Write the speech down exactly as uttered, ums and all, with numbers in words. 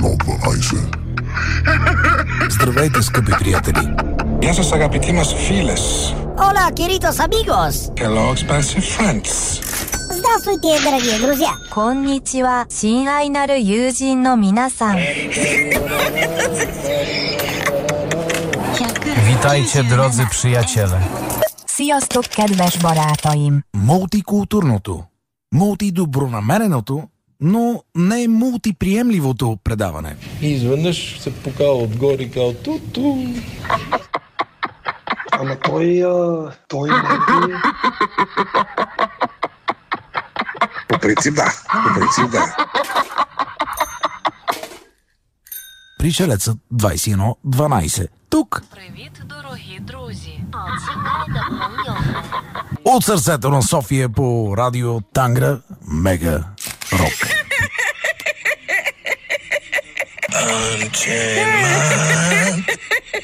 едно дванайсет. Здравейте, скъпи приятели! Γεια σας αγαπητοί μας φίλες. Hola, queridos amigos! Hello, expensive friends. Здравствуйте, дорогие друзья! こんにちは、親愛なる友人の皆さん。 Witajcie, drodzy przyjaciele. Sziasztok, kedves barátaim! Мултикултурното, мултидобронамереното, но не мултиприемливото предаване. И изведнъж се покава отгоре и казва ту-ту. Ама той, а, той не е... По принцип да, по принцип да. Пришелецът двайсет и едно дванайсет. Тук. Привіт, дорогі друзі. От сърцето на София по радио Тангра Мега Рок. Unchain my